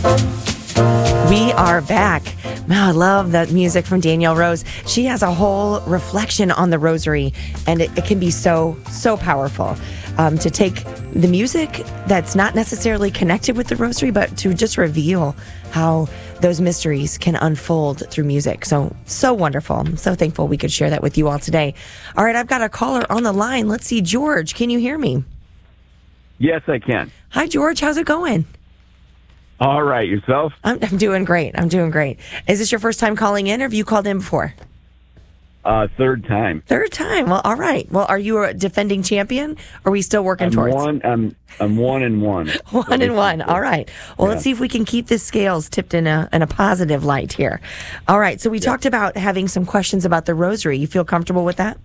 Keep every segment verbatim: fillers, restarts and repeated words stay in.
We are back. Wow, I love that music from Danielle Rose. She has a whole reflection on the rosary, and it, it can be so, so powerful um, to take the music that's not necessarily connected with the rosary, but to just reveal how those mysteries can unfold through music. So, so wonderful. I'm so thankful we could share that with you all today. All right, I've got a caller on the line. Let's see, George, can you hear me? Yes, I can. Hi, George. How's it going? All right, yourself? I'm, I'm doing great. I'm doing great. Is this your first time calling in, or have you called in before? Uh, third time. Third time. Well, all right. Well, are you a defending champion, or are we still working I'm towards? One, I'm, I'm one and one. One and one. All right. Well, Yeah. let's see if we can keep the scales tipped in a in a positive light here. All right. So we talked about having some questions about the rosary. You feel comfortable with that?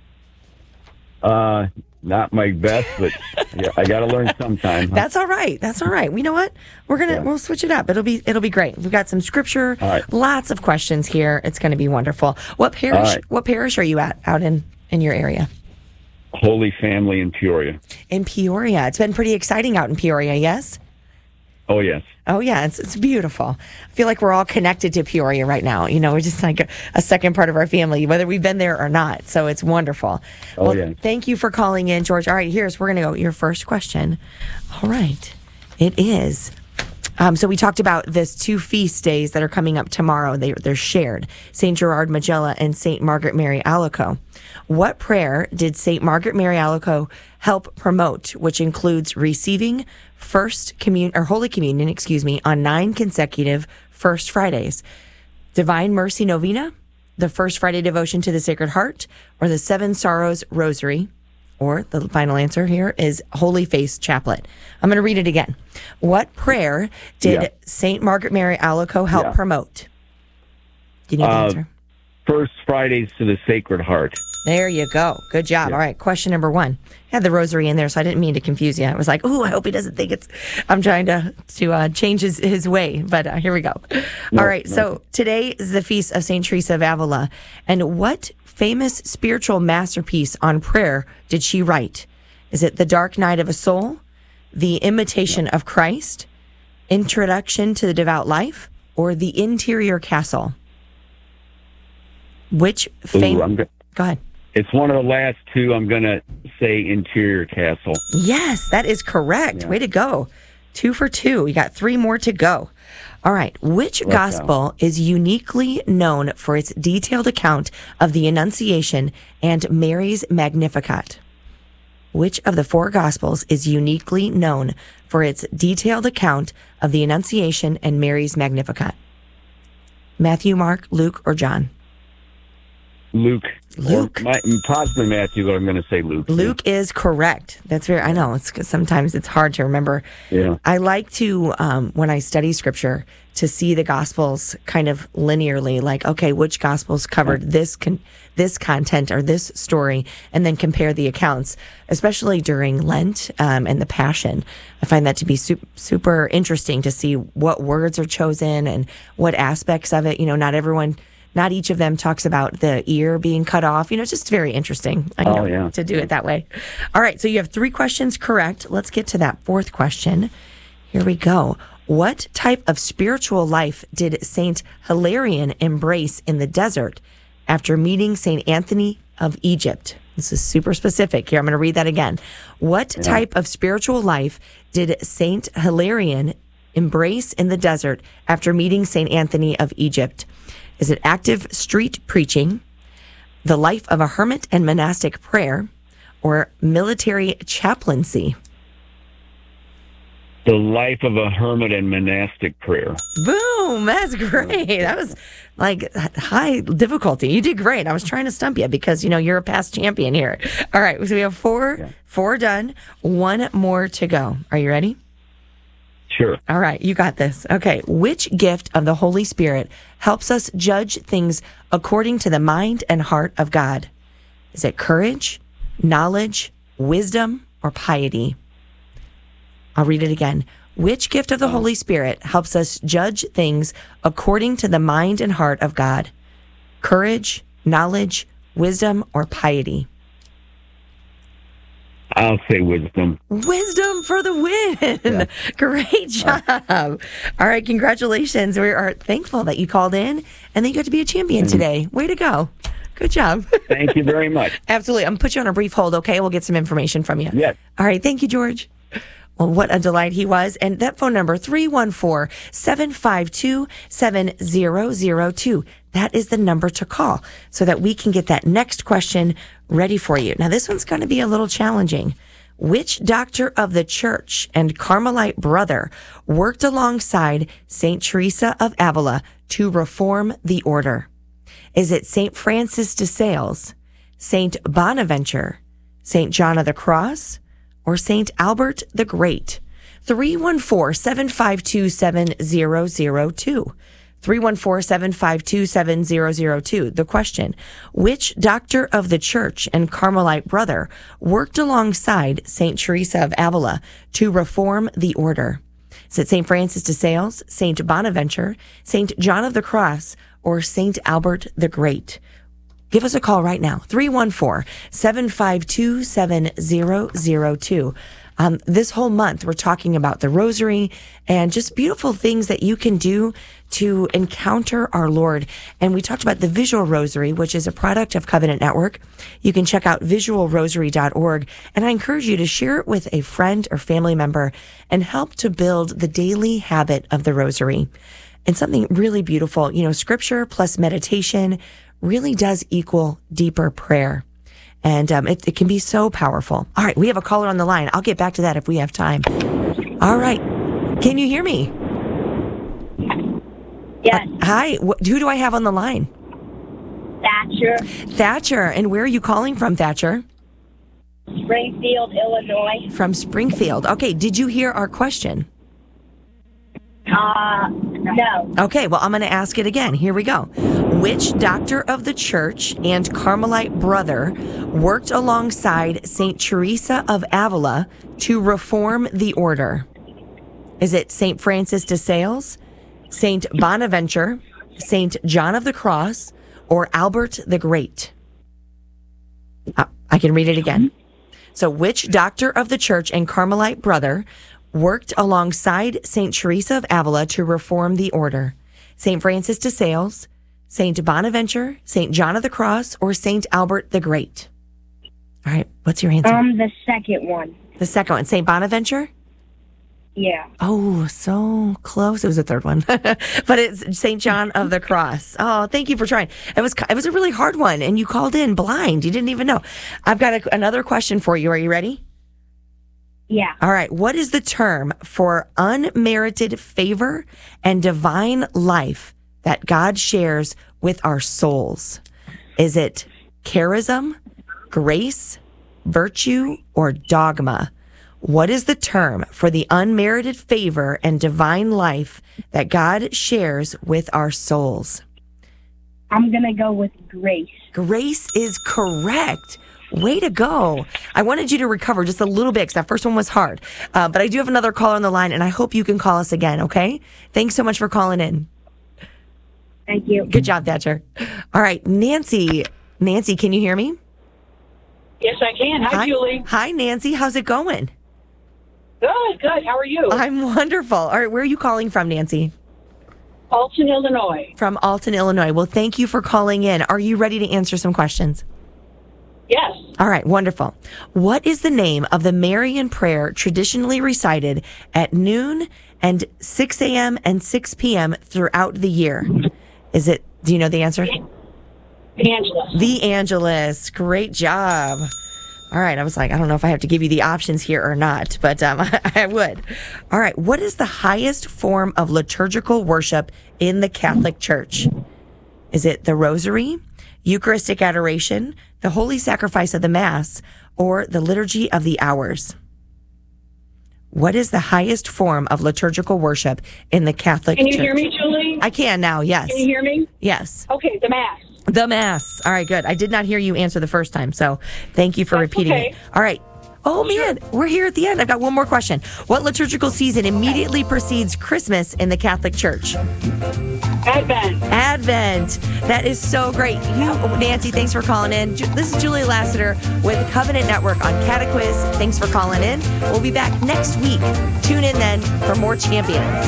Uh, not my best, but yeah, I got to learn sometime. huh? That's all right. That's all right. We know what? We're gonna Yeah. we'll switch it up. It'll be it'll be great. We've got some scripture, All right. lots of questions here. It's going to be wonderful. What parish? All right. What parish are you at out in in your area? Holy Family in Peoria. In Peoria. It's been pretty exciting out in Peoria. Yes. Oh, yes. Oh, yeah, it's it's beautiful. I feel like we're all connected to Peoria right now. You know, we're just like a, a second part of our family, whether we've been there or not. So it's wonderful. Oh, well, yeah. Thank you for calling in, George. All right, here's, we're going to go. Your first question. All right. It is. Um, so we talked about this two feast days that are coming up tomorrow. They, they're shared, Saint Gerard Majella and Saint Margaret Mary Alacoque. What prayer did Saint Margaret Mary Alacoque help promote, which includes receiving First Communion or Holy Communion, excuse me, on nine consecutive First Fridays? Divine Mercy Novena, the First Friday Devotion to the Sacred Heart, or the Seven Sorrows Rosary? Or the final answer here is Holy Face Chaplet. I'm going to read it again. What prayer did Yeah. Saint Margaret Mary Alacoque help Yeah. promote? Do you need the Uh, answer? First Fridays to the Sacred Heart. There you go. Good job. Yeah. All right. Question number one. I had the rosary in there, so I didn't mean to confuse you. I was like, "Ooh, I hope he doesn't think it's." I'm trying to to uh, change his his way, but uh, here we go. No, All right. no. So today is the feast of Saint Teresa of Avila, and what famous spiritual masterpiece on prayer did she write? Is it The Dark Night of a Soul, The Imitation of Christ, Introduction to the Devout Life, or The Interior Castle? Which Ooh, famous? I'm go- Go ahead. it's one of the last two. I'm going to say Interior Castle. Yes, that is correct. Yeah. Way to go. Two for two. You got three more to go. All right. Which Let's gospel is uniquely known for its detailed account of the Annunciation and Mary's Magnificat? Which of the four gospels is uniquely known for its detailed account of the Annunciation and Mary's Magnificat? Matthew, Mark, Luke, or John? Luke. Luke. Or my, possibly Matthew, but I'm going to say Luke. Luke is correct. That's very, I know, it's sometimes it's hard to remember. Yeah. I like to, um, when I study scripture, to see the gospels kind of linearly, like, okay, which gospels covered this con- this content or this story, and then compare the accounts, especially during Lent um, and the Passion. I find that to be su- super interesting to see what words are chosen and what aspects of it. You know, not everyone... Not each of them talks about the ear being cut off. You know, it's just very interesting you Oh, know, yeah. to do it that way. All right, so you have three questions correct. Let's get to that fourth question. Here we go. What type of spiritual life did Saint Hilarion embrace in the desert after meeting Saint Anthony of Egypt? This is super specific here. I'm going to read that again. What type of spiritual life did Saint Hilarion embrace in the desert after meeting Saint Anthony of Egypt? Is it active street preaching, the life of a hermit and monastic prayer, or military chaplaincy? The life of a hermit and monastic prayer. Boom! That's great. That was like high difficulty. You did great. I was trying to stump you because, you know, you're a past champion here. All right. So we have four, Yeah. four done, one more to go. Are you ready? Sure. All right, you got this. Okay, which gift of the Holy Spirit helps us judge things according to the mind and heart of God? Is it courage, knowledge, wisdom, or piety? I'll read it again. Which gift of the Holy Spirit helps us judge things according to the mind and heart of God? Courage, knowledge, wisdom, or piety? I'll say wisdom. Wisdom for the win. Yeah. Great job. All right, congratulations. We are thankful that you called in and that you got to be a champion mm-hmm. today. Way to go. Good job. Thank you very much. Absolutely. I'm going to put you on a brief hold, okay? We'll get some information from you. Yes. All right, thank you, George. Well, what a delight he was. And that phone number, three one four, seven five two, seven zero zero two. That is the number to call so that we can get that next question ready for you. Now, this one's going to be a little challenging. Which doctor of the church and Carmelite brother worked alongside Saint Teresa of Avila to reform the order? Is it Saint Francis de Sales, Saint Bonaventure, Saint John of the Cross, or Saint Albert the Great? three one four, seven five two, seven zero zero two. three one four, seven five two, seven zero zero two. The question, which doctor of the church and Carmelite brother worked alongside Saint Teresa of Avila to reform the order? Is it Saint Francis de Sales, Saint Bonaventure, Saint John of the Cross, or Saint Albert the Great? Give us a call right now, three one four, seven five two, seven zero zero two. Um, this whole month, we're talking about the rosary and just beautiful things that you can do to encounter our Lord. And we talked about the Visual Rosary, which is a product of Covenant Network. You can check out visual rosary dot org. And I encourage you to share it with a friend or family member and help to build the daily habit of the rosary. And something really beautiful, you know, scripture plus meditation really does equal deeper prayer. And um, it, it can be so powerful. All right, we have a caller on the line. I'll get back to that if we have time. All right. Can you hear me? Yes. Uh, hi. Wh- who do I have on the line? Thatcher. Thatcher. And where are you calling from, Thatcher? Springfield, Illinois. From Springfield. Okay, did you hear our question? Uh, no. Okay, well, I'm going to ask it again. Here we go. Which doctor of the church and Carmelite brother worked alongside Saint Teresa of Avila to reform the order? Is it Saint Francis de Sales, Saint Bonaventure, Saint John of the Cross, or Albert the Great? Uh, I can read it again. So which doctor of the church and Carmelite brother worked alongside Saint Teresa of Avila to reform the order? Saint Francis de Sales, Saint Bonaventure, Saint John of the Cross, or Saint Albert the Great? All right, what's your answer? Um, the second one. The second one, Saint Bonaventure? Yeah. Oh, so close. It was the third one, but it's Saint John of the Cross. Oh, thank you for trying. It was it was a really hard one, and you called in blind. You didn't even know. I've got a, another question for you. Are you ready? Yeah. All right. What is the term for unmerited favor and divine life that God shares with our souls? Is it charism, grace, virtue, or dogma? What is the term for the unmerited favor and divine life that God shares with our souls? I'm going to go with grace. Grace is correct. Way to go. I wanted you to recover just a little bit because that first one was hard. Uh, but I do have another caller on the line, and I hope you can call us again, okay? Thanks so much for calling in. Thank you. Good job, Thatcher. All right, Nancy. Nancy, can you hear me? Yes, I can. Hi, Hi, Julie. Hi, Nancy. How's it going? Good, good. How are you? I'm wonderful. All right, where are you calling from, Nancy? Alton, Illinois. From Alton, Illinois. Well, thank you for calling in. Are you ready to answer some questions? Yes. All right, wonderful. What is the name of the Marian prayer traditionally recited at noon and six a.m. and six p.m. throughout the year? Is it, do you know the answer? The Angelus. The Angelus. Great job. All right, I was like, I don't know if I have to give you the options here or not, but um, I would. All right, what is the highest form of liturgical worship in the Catholic Church? Is it the Rosary, Eucharistic Adoration, the Holy Sacrifice of the Mass, or the Liturgy of the Hours? What is the highest form of liturgical worship in the Catholic Church? Can you hear me, Julie? I can now, yes. Can you hear me? Yes. Okay, the Mass. The Mass. All right, good. I did not hear you answer the first time, so thank you for That's repeating okay. it. All right. Oh, man, we're here at the end. I've got one more question. What liturgical season immediately precedes Christmas in the Catholic Church? Advent. Advent. That is so great. You, Nancy, thanks for calling in. Ju- This is Julie Lassiter with Covenant Network on Catequiz. Thanks for calling in. We'll be back next week. Tune in then for more champions.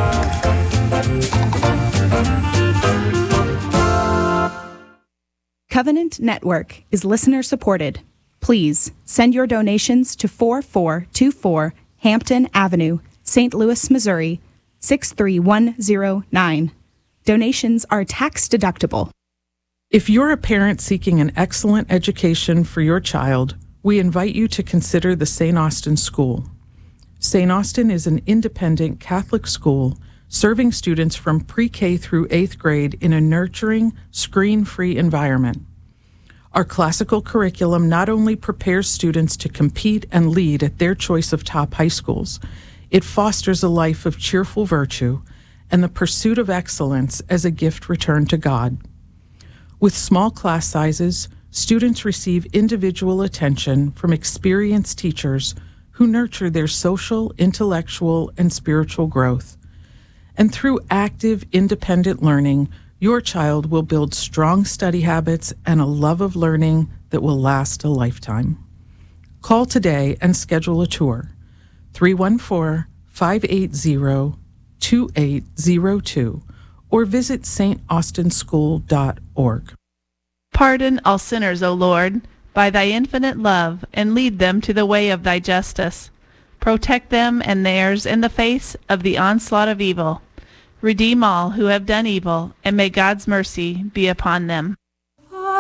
Covenant Network is listener supported. Please send your donations to four four two four Hampton Avenue, Saint Louis, Missouri, six three one zero nine. Donations are tax deductible. If you're a parent seeking an excellent education for your child, we invite you to consider the Saint Austin School. Saint Austin is an independent Catholic school serving students from pre-K through eighth grade in a nurturing, screen-free environment. Our classical curriculum not only prepares students to compete and lead at their choice of top high schools, it fosters a life of cheerful virtue and the pursuit of excellence as a gift returned to God. With small class sizes, students receive individual attention from experienced teachers who nurture their social, intellectual, and spiritual growth. And through active, independent learning, your child will build strong study habits and a love of learning that will last a lifetime. Call today and schedule a tour. three one four, five eight zero, two eight zero two or visit saint austin school dot org. Pardon all sinners, O Lord, by thy infinite love, and lead them to the way of thy justice. Protect them and theirs in the face of the onslaught of evil. Redeem all who have done evil, and may God's mercy be upon them.